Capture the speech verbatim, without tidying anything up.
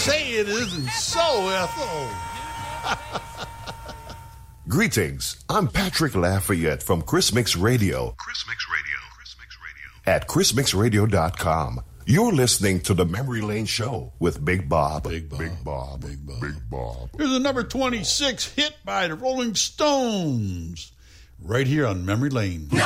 say it isn't so, Ethel. Greetings. I'm Patrick Lafayette from Chris Mix Radio. Chris Mix Radio. Chris Mix Radio. At chris mix radio dot com. You're listening to the Memory Lane Show with Big Bob. Big Bob. Big Bob. Big Bob. Big Bob. Here's a number twenty-six hit by the Rolling Stones. Right here on Memory Lane. No!